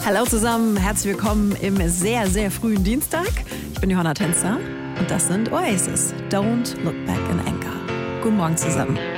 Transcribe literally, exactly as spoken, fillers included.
Hallo zusammen, herzlich willkommen im sehr, sehr frühen Dienstag. Ich bin Johanna Tänzer und das sind Oasis, Don't Look Back in Anger. Guten Morgen zusammen.